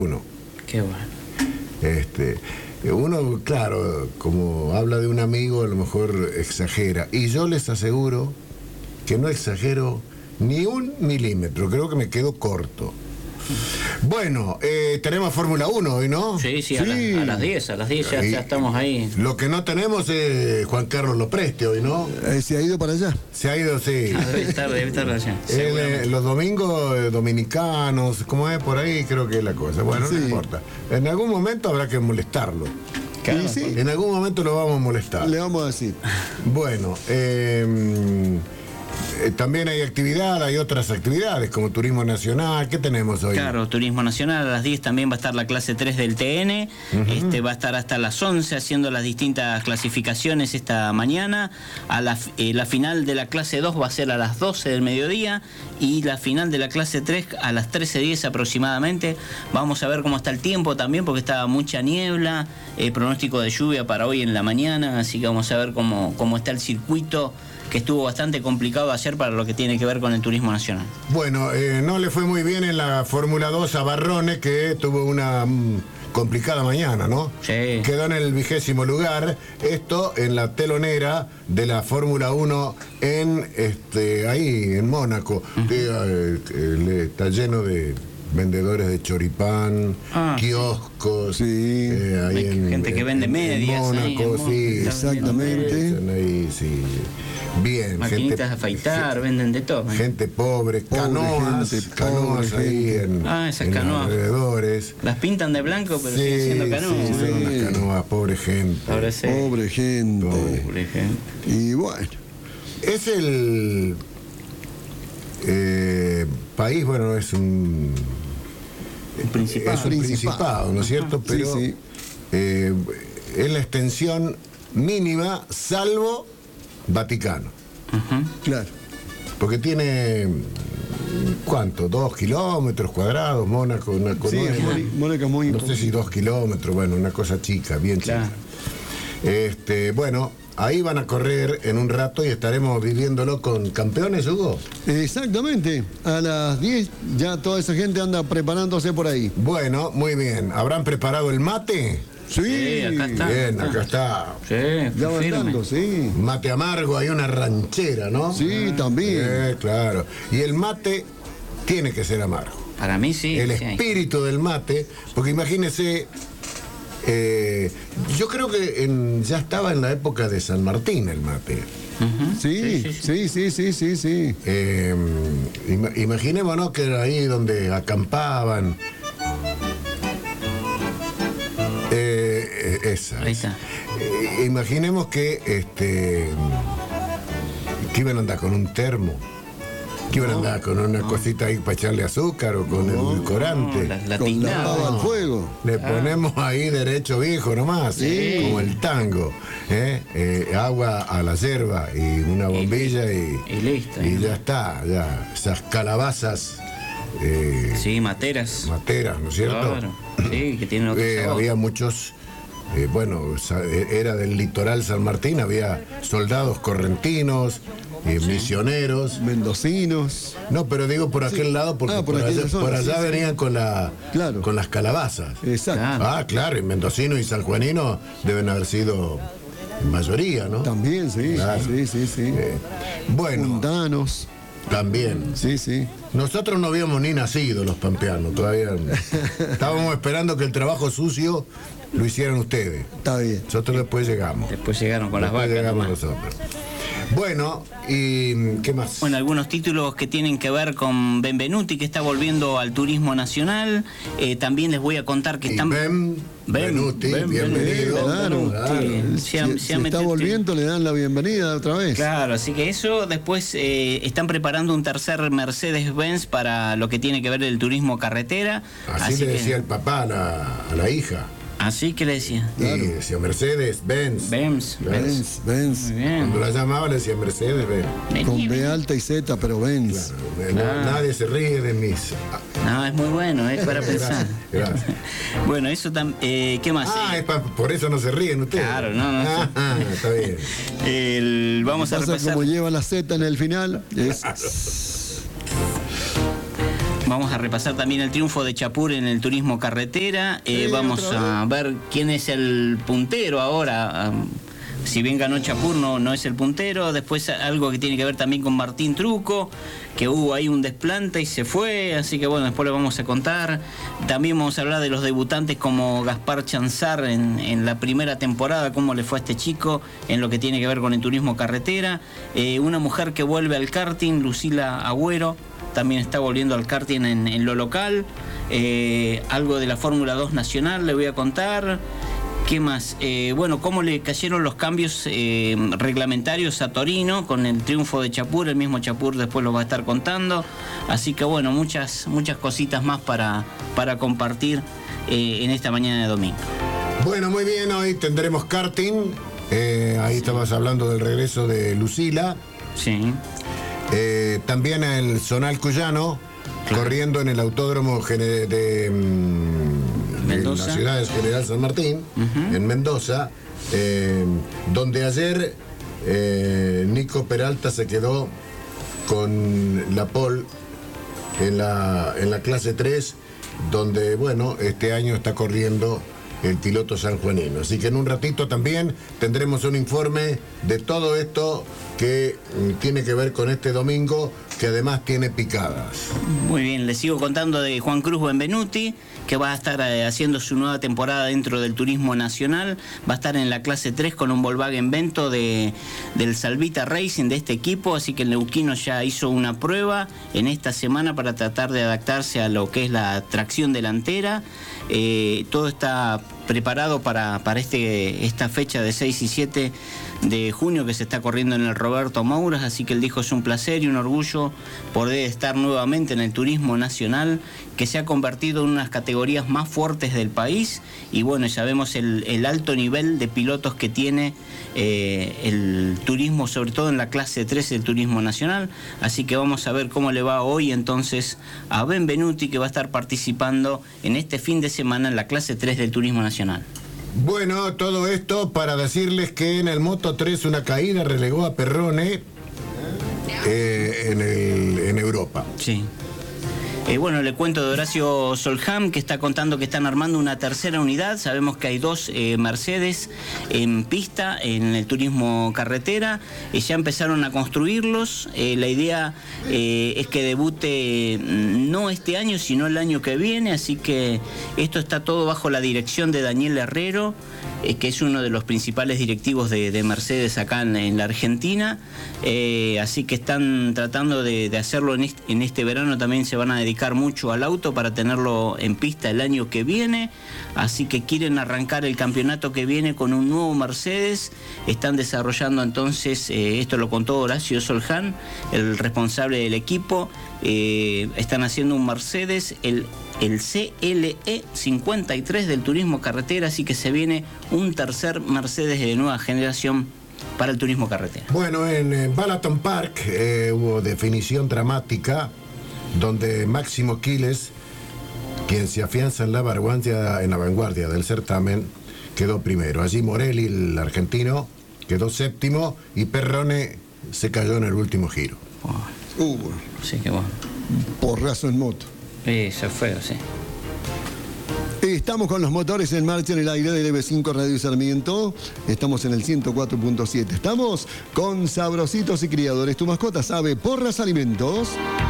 uno. Qué bueno. Uno, claro, como habla de un amigo, a lo mejor exagera. Y yo les aseguro que no exagero ni un milímetro. Creo que me quedo corto. Bueno, tenemos Fórmula 1 hoy, ¿no? Sí, a las 10 ya estamos ahí. Lo que no tenemos es Juan Carlos Lopresti hoy, ¿no? Se ha ido para allá. Se ha ido, sí. Debe estar allá. Los domingos dominicanos, ¿cómo es por ahí? Creo que es la cosa. Bueno, sí. No importa. En algún momento habrá que molestarlo. Claro. Sí. En algún momento lo vamos a molestar. Le vamos a decir. Bueno, también hay actividad, hay otras actividades como Turismo Nacional. ¿Qué tenemos hoy? Claro, Turismo Nacional, a las 10 también va a estar la clase 3 del TN. Va a estar hasta las 11 haciendo las distintas clasificaciones esta mañana. La final de la clase 2 va a ser a las 12 del mediodía y la final de la clase 3 a las 13:10 aproximadamente. Vamos a ver cómo está el tiempo también porque está mucha niebla, pronóstico de lluvia para hoy en la mañana, así que vamos a ver cómo está el circuito, que estuvo bastante complicado ayer para lo que tiene que ver con el turismo nacional. Bueno, no le fue muy bien en la Fórmula 2 a Barrone, que tuvo una complicada mañana, ¿no? Sí. Quedó en el 20º lugar, esto en la telonera de la Fórmula 1 ahí en Mónaco, que está lleno de vendedores de choripán, kioscos, sí. Hay gente que vende medias. Mónaco, sí, exactamente. Ahí, sí. Bien, maquinitas de afeitar, venden de todo. Gente pobre, canoas ahí esas en canoas. Los alrededores. Las pintan de blanco, pero siguen siendo canoas. Sí, son unas canoas, pobre gente. Pobre gente. Y bueno. Es el país, bueno, es un principado, ¿no es cierto? Pero sí. es la extensión mínima, salvo Vaticano. Claro. Porque tiene, ¿cuánto? 2 kilómetros cuadrados, Mónaco, una cosa. Sí, Mónaco es muy no sé si 2 kilómetros, bueno, una cosa chica, bien claro. Chica. Bueno, ahí van a correr en un rato y estaremos viviéndolo con campeones, Hugo. Exactamente. A las 10 ya toda esa gente anda preparándose por ahí. Bueno, muy bien. ¿Habrán preparado el mate? Sí, acá está. Bien, acá está. Sí, ya va firme. andando, sí. Mate amargo, hay una ranchera, ¿no? Sí, también. Claro. Y el mate tiene que ser amargo. Para mí sí. El sí. espíritu del mate, porque imagínese, yo creo que ya estaba en la época de San Martín el mate. Sí. Imaginémonos que era ahí donde acampaban. Esa. Ahí está. Imaginemos que iban a andar con un termo. Que iban a andar con una cosita ahí para echarle azúcar o con edulcorante. Con la pava al fuego. Le ponemos ahí derecho viejo nomás, como el tango. Agua a la yerba y una bombilla y listo. Y ya está, ya. Esas calabazas. Materas. Materas, ¿no es cierto? Claro. Sí, que tienen otro sabor. Había muchos. Era del litoral San Martín, había soldados correntinos, misioneros. Mendocinos. No, pero digo por aquel lado, porque por allá venían con las calabazas. Exacto. Claro, y mendocinos y sanjuaninos deben haber sido mayoría, ¿no? También, sí. Claro. Sí. Bueno. Mundanos. También. Sí. Nosotros no habíamos ni nacido los pampeanos, todavía. Estábamos esperando que el trabajo sucio lo hicieran ustedes. Está bien. Nosotros después llegamos. Después llegaron con las vacas. Llegamos nosotros. Bueno, ¿y qué más? Bueno, algunos títulos que tienen que ver con Benvenuti, que está volviendo al turismo nacional. También les voy a contar que están... Benvenuti, bienvenido. Claro. Si está volviendo, le dan la bienvenida otra vez. Claro, así que eso. Después están preparando un tercer Mercedes-Benz para lo que tiene que ver el turismo carretera. Así le decía el papá a la hija. Así que le decía. Claro. Y decía Mercedes-Benz. Benz. Benz. Muy bien. Cuando la llamaba le decía Mercedes-Benz. Con B alta y Z, pero Benz. Claro. Nadie se ríe de mis... No, es muy bueno, es para pensar. Gracias. Bueno, eso también. ¿Qué más? Por eso no se ríen ustedes. Claro, no. Está bien. Vamos a repasar. Como lleva la Z en el final. Claro. Vamos a repasar también el triunfo de Chapur en el turismo carretera. Vamos a ver quién es el puntero ahora. Si bien ganó Chapur, no es el puntero. Después algo que tiene que ver también con Martín Truco, que hubo ahí un desplante y se fue. Así que bueno, después lo vamos a contar. También vamos a hablar de los debutantes como Gaspar Chanzar en la primera temporada, cómo le fue a este chico en lo que tiene que ver con el turismo carretera. Una mujer que vuelve al karting, Lucila Agüero, también está volviendo al karting en lo local. Algo de la Fórmula 2 Nacional le voy a contar. ¿Qué más? Bueno, cómo le cayeron los cambios reglamentarios a Torino con el triunfo de Chapur. El mismo Chapur después lo va a estar contando. Así que bueno, muchas cositas más para compartir en esta mañana de domingo. Bueno, muy bien, hoy tendremos karting. Ahí estabas hablando del regreso de Lucila. Sí. También el Zonal Cuyano, corriendo en el autódromo de Mendoza. la ciudad de General San Martín, en Mendoza, donde ayer Nico Peralta se quedó con la pole en la clase 3, donde, bueno, este año está corriendo el piloto sanjuanino. Así que en un ratito también tendremos un informe de todo esto que tiene que ver con este domingo, que además tiene picadas. Muy bien, les sigo contando de Juan Cruz Benvenuti, que va a estar haciendo su nueva temporada dentro del turismo nacional. Va a estar en la clase 3 con un Volkswagen Vento del Salvita Racing de este equipo, así que el neuquino ya hizo una prueba en esta semana para tratar de adaptarse a lo que es la tracción delantera. Todo está preparado para esta fecha de 6 y 7 de junio que se está corriendo en el Roberto Mouras, así que él dijo: es un placer y un orgullo poder estar nuevamente en el turismo nacional, que se ha convertido en unas categorías más fuertes del país, y bueno, sabemos el alto nivel de pilotos que tiene el turismo, sobre todo en la clase 3 del turismo nacional. Así que vamos a ver cómo le va hoy entonces a Benvenuti, que va a estar participando en este fin de semana en la clase 3 del turismo nacional. Bueno, todo esto para decirles que en el Moto 3 una caída relegó a Perrone en Europa. Sí. Bueno, le cuento de Horacio Solham, que está contando que están armando una tercera unidad. Sabemos que hay 2 Mercedes en pista en el turismo carretera. Ya empezaron a construirlos. La idea es que debute no este año, sino el año que viene. Así que esto está todo bajo la dirección de Daniel Herrero, que es uno de los principales directivos de Mercedes acá en la Argentina. Así que están tratando de hacerlo en este verano. También se van a dedicar mucho al auto para tenerlo en pista el año que viene. Así que quieren arrancar el campeonato que viene con un nuevo Mercedes. Están desarrollando entonces, esto lo contó Horacio Solham, el responsable del equipo. Están haciendo un Mercedes, el CLE 53 del turismo carretera, así que se viene un tercer Mercedes de nueva generación para el turismo carretera. Bueno, en Balaton Park hubo definición dramática, donde Máximo Quiles, quien se afianza en la vanguardia del certamen, quedó primero. Allí Morelli, el argentino, quedó séptimo, y Perrone se cayó en el último giro. Sí, qué bueno. Porrazo en moto. Eso es feo, sí. Estamos con los motores en marcha en el aire de EB5 Radio Sarmiento. Estamos en el 104.7. Estamos con Sabrositos y Criadores. Tu mascota sabe Porras Alimentos.